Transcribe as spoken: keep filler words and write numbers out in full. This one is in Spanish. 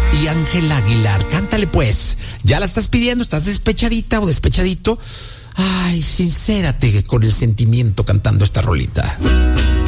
y Ángela Aguilar. Cántale pues. ¿Ya la estás pidiendo? ¿Estás despechadita o despechadito? Ay, sincérate con el sentimiento cantando esta rolita.